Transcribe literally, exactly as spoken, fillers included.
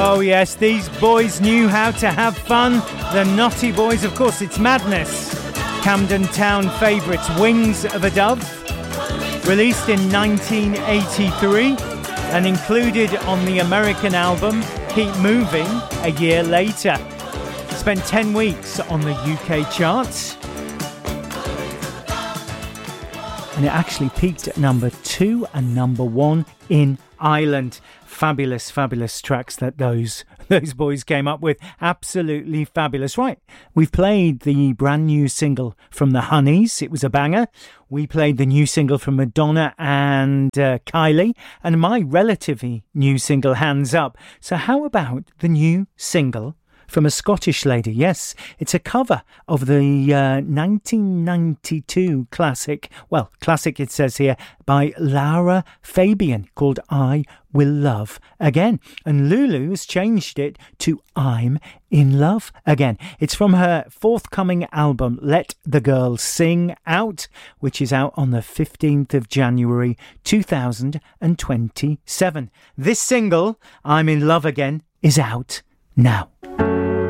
Oh yes, these boys knew how to have fun. The Naughty Boys, of course, it's Madness. Camden Town favourites, Wings of a Dove. Released in nineteen eighty-three and included on the American album Keep Moving a year later. Spent ten weeks on the U K charts. And it actually peaked at number two and number one in Ireland. Fabulous, fabulous tracks that those those boys came up with. Absolutely fabulous. Right, we've played the brand new single from the Honeys. It was a banger. We played the new single from Madonna and uh, Kylie, and my relatively new single, Hands Up. So how about the new single from a Scottish lady? Yes, it's a cover of the uh, nineteen ninety-two classic, well, classic it says here, by Lara Fabian, called I Will Love Again. And Lulu has changed it to I'm in Love Again. It's from her forthcoming album, Let the Girls Sing Out, which is out on the fifteenth of January two thousand twenty-seven. This single, I'm in Love Again, is out now.